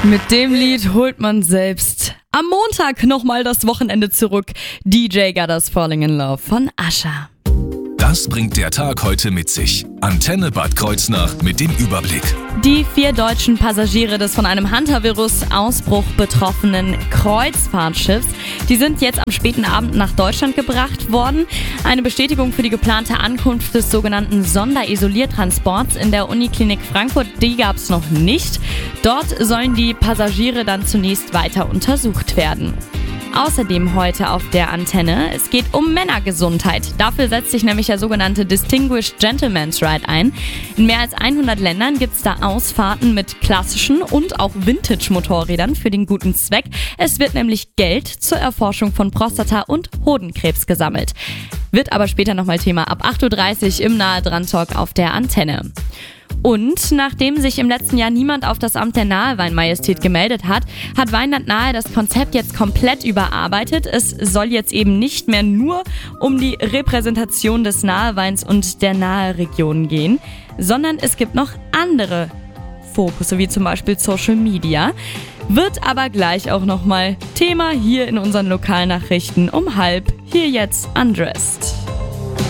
Mit dem Lied holt man selbst am Montag nochmal das Wochenende zurück. DJ Gadders Falling in Love von Usher. Das bringt der Tag heute mit sich. Antenne Bad Kreuznach mit dem Überblick. Die 4 deutschen Passagiere des von einem Hantavirus-Ausbruch betroffenen Kreuzfahrtschiffs, die sind jetzt am späten Abend nach Deutschland gebracht worden. Eine Bestätigung für die geplante Ankunft des sogenannten Sonderisoliertransports in der Uniklinik Frankfurt, die gab es noch nicht. Dort sollen die Passagiere dann zunächst weiter untersucht werden. Außerdem heute auf der Antenne, es geht um Männergesundheit. Dafür setzt sich nämlich der sogenannte Distinguished Gentleman's Ride ein. In mehr als 100 Ländern gibt es da Ausfahrten mit klassischen und auch Vintage-Motorrädern für den guten Zweck. Es wird nämlich Geld zur Erforschung von Prostata- und Hodenkrebs gesammelt. Wird aber später nochmal Thema ab 8.30 Uhr im Nahe-Dran-Talk auf der Antenne. Und nachdem sich im letzten Jahr niemand auf das Amt der Nahe-Wein-Majestät gemeldet hat, hat Weinland Nahe das Konzept jetzt komplett überarbeitet. Es soll jetzt eben nicht mehr nur um die Repräsentation des Nahe-Weins und der Nahe-Region gehen, sondern es gibt noch andere Fokusse, wie zum Beispiel Social Media. Wird aber gleich auch nochmal Thema hier in unseren Lokalnachrichten um 12:30. Hier jetzt Undressed.